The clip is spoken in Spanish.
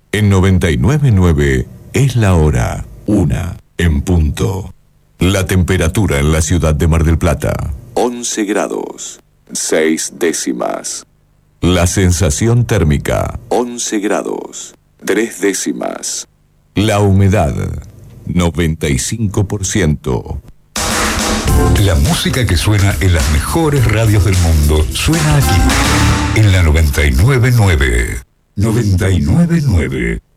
En 99.9 es la hora 1 en punto. La temperatura en la ciudad de Mar del Plata, 11 grados, 6 décimas. La sensación térmica, 11 grados, 3 décimas. La humedad, 95%. La música que suena en las mejores radios del mundo suena aquí, en la 99.9. 99.9.